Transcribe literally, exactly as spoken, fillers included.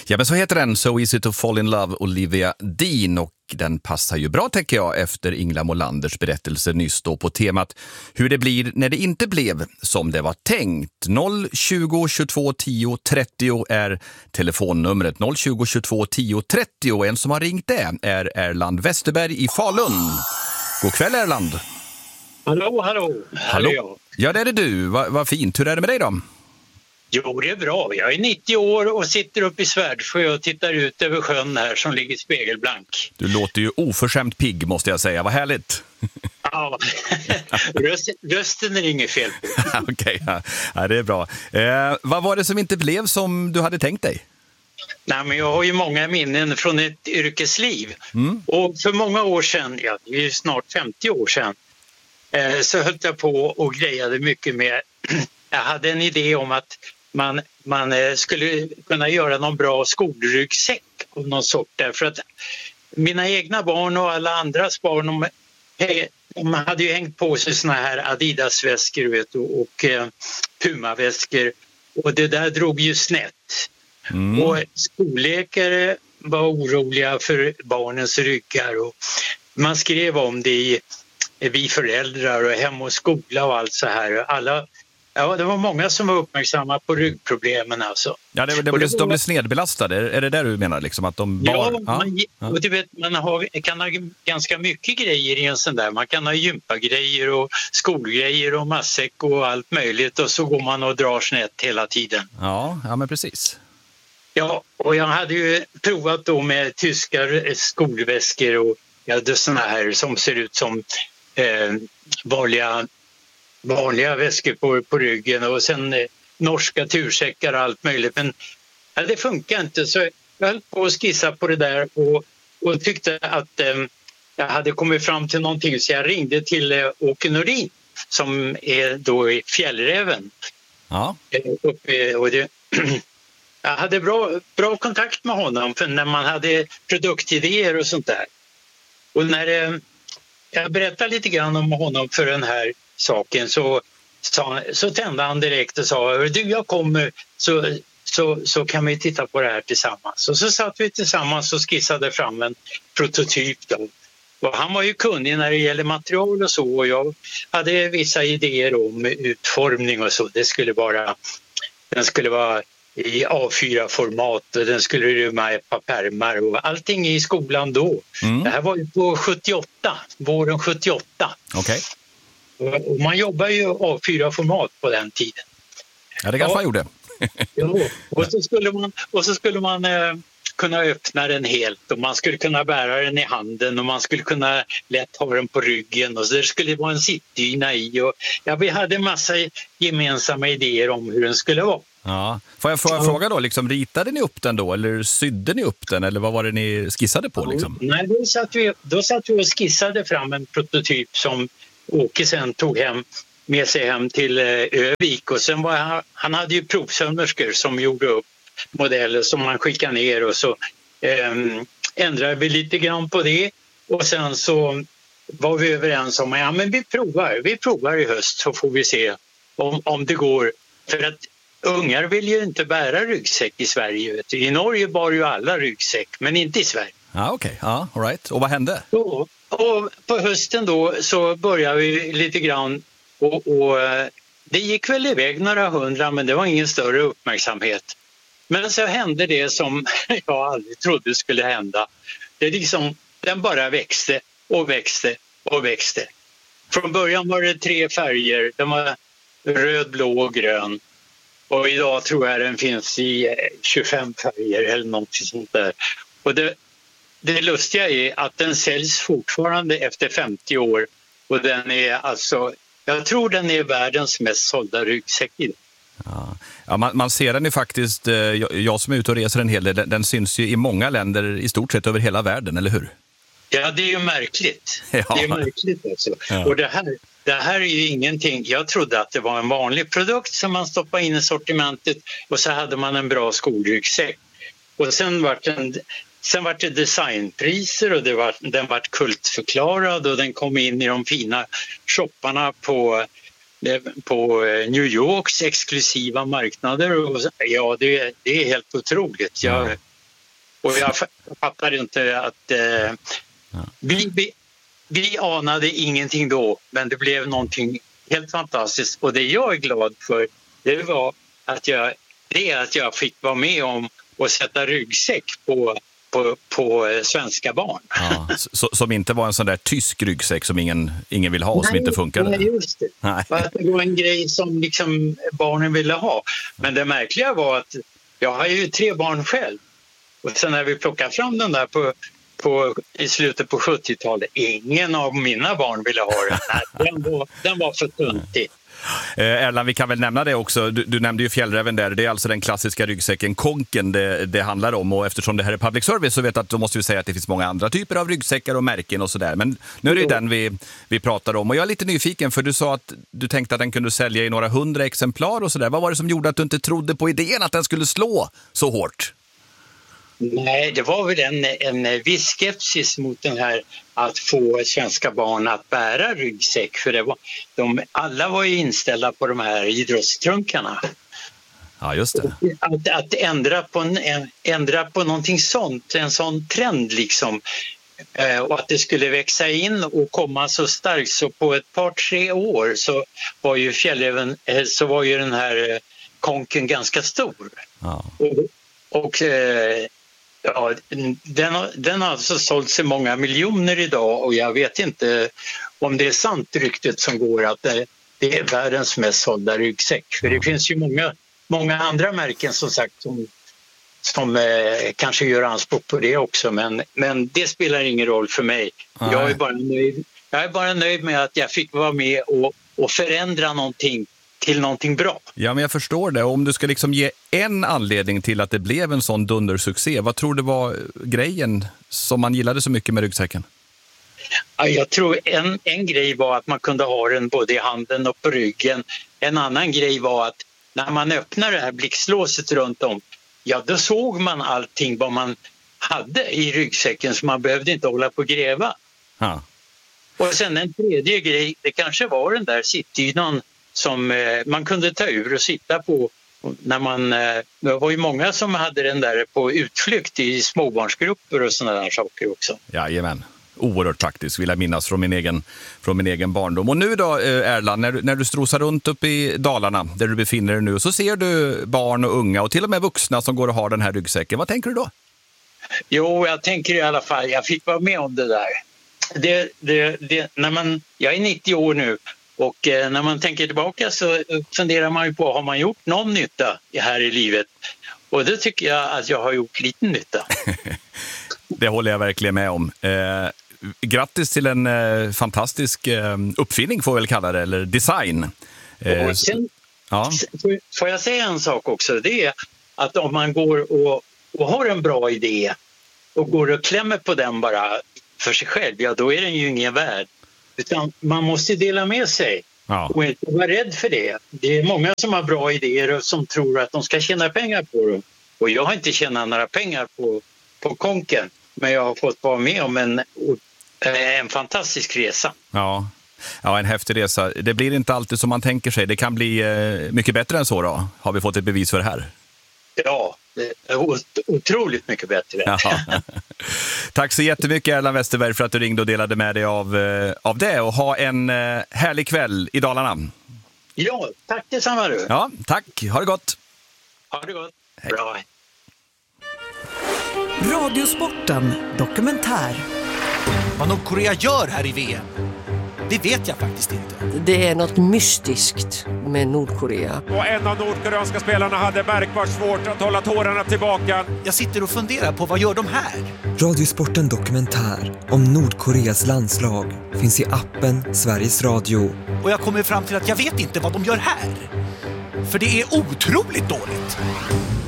Ja, men så heter den So Easy to Fall in Love, Olivia Dean, och den passar ju bra, tänker jag, efter Ingela Molanders berättelse nyss då på temat hur det blir när det inte blev som det var tänkt. noll tjugo tjugotvå tio trettio är telefonnumret. noll tjugo tjugotvå tio trettio. En som har ringt det är Erland Westerberg i Falun. God kväll, Erland. Hallå, hallå. Hallå. Är jag. Ja, det är det du. Vad va fint. Hur är det med dig då? Jo, det är bra. Jag är nittio år och sitter uppe i Svärdsjö och tittar ut över sjön här som ligger spegelblank. Du låter ju oförskämt pigg, måste jag säga. Vad härligt. Ja, Röst, rösten är inget fel på. Okej, okay, ja. ja, det är bra. Eh, vad var det som inte blev som du hade tänkt dig? Nej, men jag har ju många minnen från ett yrkesliv. Mm. Och för många år sedan, ja, det är ju snart femtio år sedan, eh, så höll jag på och grejade mycket med. Jag hade en idé om att man, man skulle kunna göra någon bra skolryggsäck av någon sort. Därför att mina egna barn och alla andras barn, de, de hade ju hängt på sig såna här Adidas-väskor vet, och, och eh, Puma-väskor. Och det där drog ju snett. Mm. Och skolläkare var oroliga för barnens ryggar. Och man skrev om det i Vi föräldrar och Hem och skola och allt så här. Alla Ja, det var många som var uppmärksamma på ryggproblemen alltså. Ja, det, det, det, de blev snedbelastade. Är det där du menar liksom att de bar? Ja, man, ja. Och du vet, man har, kan ha ganska mycket grejer i en sån där. Man kan ha gympagrejer och skolgrejer och matsäck och allt möjligt, och så går man och drar snett hela tiden. Ja, ja men precis. Ja, och jag hade ju provat då med tyska skolväskor och jag hade såna här som ser ut som eh, vanliga vanliga väskor på, på ryggen och sen eh, norska tursäckar och allt möjligt. Men ja, det funkar inte, så jag höll på att skissa på det där och, och tyckte att eh, jag hade kommit fram till någonting, så jag ringde till eh, Åke Nordin som är då i Fjällräven. Ja. Eh, uppe, och det, jag hade bra, bra kontakt med honom för när man hade produktidéer och sånt där. Och när eh, jag berättade lite grann om honom för den här saken, så, så, så tände han direkt och sa du, jag kommer, så, så, så kan vi titta på det här tillsammans. Och så satt vi tillsammans och skissade fram en prototyp då. Och han var ju kunnig när det gäller material och så, och jag hade vissa idéer om utformning och så. Det skulle vara, den skulle vara i A fyra format och den skulle rymma ett par pärmar och allting i skolan då. Mm. Det här var ju på sjuttioåtta, våren sjuttioåtta. Okej. Okay. Och man jobbar ju A fyra format på den tiden. Ja, det kanske ja. man gjorde. Ja, och så skulle man, och så skulle man eh, kunna öppna den helt och man skulle kunna bära den i handen och man skulle kunna lätt ha den på ryggen och så det skulle vara en sittdyna i. Och, ja, vi hade en massa gemensamma idéer om hur den skulle vara. Ja. Får jag, får jag fråga då, liksom, ritade ni upp den då eller sydde ni upp den eller vad var det ni skissade på? Liksom? Ja, nej, då satt, vi, då satt vi och skissade fram en prototyp som Åke sen tog hem med sig hem till Övik, och sen var han, han hade ju provsömmerskor som gjorde upp modeller som man skickade ner, och så eh, ändrade vi lite grann på det, och sen så var vi överens om ja men vi provar, vi provar i höst så får vi se om, om det går, för att ungar vill ju inte bära ryggsäck i Sverige, vet du. I Norge bar ju alla ryggsäck men inte i Sverige. Ja okej, okay. Ja all right. Och vad hände? Så, och på hösten då så började vi lite grann och, och det gick väl iväg några hundra, men det var ingen större uppmärksamhet. Men så hände det som jag aldrig trodde skulle hända. Det liksom, den bara växte och växte och växte. Från början var det tre färger, den var röd, blå och grön. Och idag tror jag den finns i tjugofem färger eller något sånt där. Och det Det lustiga är att den säljs fortfarande efter femtio år och den är alltså, jag tror den är världens mest sålda ryggsäck idag. Ja, ja man, man ser den ju faktiskt, jag, jag som är ute och reser en hel del, den, den syns ju i många länder i stort sett över hela världen, eller hur? Ja, det är ju märkligt. Ja. Det är märkligt alltså. Ja. Och det här, det här är ju ingenting, jag trodde att det var en vanlig produkt som man stoppar in i sortimentet och så hade man en bra skolryggsäck. Och sen var den Sen var det designpriser och det var, den var kultförklarad och den kom in i de fina shopparna på, på New Yorks exklusiva marknader. Och, ja, det, det är helt otroligt. Jag, Och jag fattar inte att eh, ja. vi, vi, vi anade ingenting då, men det blev någonting helt fantastiskt. Och det jag är glad för, det var att jag, det är att jag fick vara med om att sätta ryggsäck på, på, på svenska barn. Ja, så, som inte var en sån där tysk ryggsäck som ingen, ingen vill ha och som nej, inte funkade. Nej, just det. Nej. För att det var en grej som liksom barnen ville ha. Men det märkliga var att jag har ju tre barn själv. Och sen när vi plockade fram den där på, på, i slutet på sjuttiotalet, ingen av mina barn ville ha den. Nej, den, var, den var för tuntig. Eh, Erland, vi kan väl nämna det också. Du, du nämnde ju fjällräven där. Det är alltså den klassiska ryggsäcken Konken det, det handlar om. Och eftersom det här är public service så vet jag att då måste vi säga att det finns många andra typer av ryggsäckar och märken och sådär. Men nu är det ju den vi, vi pratar om. Och jag är lite nyfiken för du sa att du tänkte att den kunde sälja i några hundra exemplar och sådär. Vad var det som gjorde att du inte trodde på idén att den skulle slå så hårt? Nej, det var väl en, en viss skepsis mot den här att få svenska barn att bära ryggsäck. För det var, de, alla var ju inställda på de här idrottstrunkarna. Ja, just det. Att, att ändra, på en, ändra på någonting sånt, en sån trend liksom. Eh, och att det skulle växa in och komma så starkt så på ett par, tre år så var ju fjällräven, eh, så var ju den här eh, Konken ganska stor. Ja. Och, och eh, ja, den, har, den har alltså sålt sig många miljoner idag och jag vet inte om det är sant ryktet som går att det, det är världens mest sålda ryggsäck. För det finns ju många, många andra märken som sagt som, som eh, kanske gör anspråk på det också, men, men det spelar ingen roll för mig. Jag är, bara nöjd, jag är bara nöjd med att jag fick vara med och, och förändra någonting till någonting bra. Ja, men jag förstår det. Om du ska liksom ge en anledning till att det blev en sån dundersuccé, vad tror du var grejen som man gillade så mycket med ryggsäcken? Ja, jag tror en, en grej var att man kunde ha den både i handen och på ryggen. En annan grej var att när man öppnar det här blixtlåset runt om, ja då såg man allting vad man hade i ryggsäcken så man behövde inte hålla på och gräva. Ja. Och sen en tredje grej, det kanske var den där sittdynan som eh, man kunde ta ur och sitta på när man, eh, det var ju många som hade den där på utflykt i småbarnsgrupper och sådana där saker också. Jajamän, oerhört praktiskt vill jag minnas från min egen, från min egen barndom. Och nu då Erland, när du, när du strosar runt upp i Dalarna där du befinner dig nu så ser du barn och unga och till och med vuxna som går och har den här ryggsäcken. Vad tänker du då? Jo, jag tänker i alla fall, jag fick vara med om det där. Det, det, det, när man, jag är nittio år nu. Och eh, när man tänker tillbaka så funderar man ju på, har man gjort någon nytta här i livet? Och det tycker jag att jag har gjort lite nytta. Det håller jag verkligen med om. Eh, grattis till en eh, fantastisk eh, uppfinning får jag väl kalla det, eller design. Eh, och sen, ja. Får jag säga en sak också? Det är att om man går och, och har en bra idé och går och klämmer på den bara för sig själv, ja då är den ju ingen värd. Utan man måste dela med sig ja. Och inte vara rädd för det. Det är många som har bra idéer och som tror att de ska tjäna pengar på det. Och jag har inte tjänat några pengar på, på Konken. Men jag har fått vara med om en, en fantastisk resa. Ja. ja, en häftig resa. Det blir inte alltid som man tänker sig. Det kan bli mycket bättre än så då. Har vi fått ett bevis för det här? Ja, det är otroligt mycket bättre. Ja. Tack så jättemycket Erland Westerberg för att du ringde och delade med dig av, av det. Och ha en härlig kväll i Dalarna. Ja, tack detsamma du. Ja, tack. Ha det gott. Ha det gott. Hej. Bra. Radiosporten dokumentär. Vad Nordkorea gör här i V M, det vet jag faktiskt inte. Det är något mystiskt med Nordkorea. Och en av nordkoreanska spelarna hade märkbart svårt att hålla tårarna tillbaka. Jag sitter och funderar på vad gör de här? Radiosporten dokumentär om Nordkoreas landslag finns i appen Sveriges Radio. Och jag kommer fram till att jag vet inte vad de gör här. För det är otroligt dåligt.